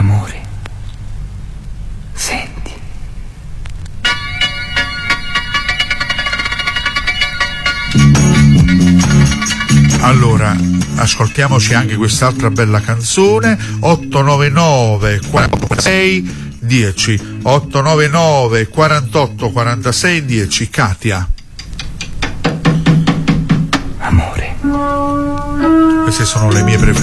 Amore, senti. Allora, ascoltiamoci anche quest'altra bella canzone. 899 46 10 899 48 46 10. Katia. Amore. Queste sono le mie preferite.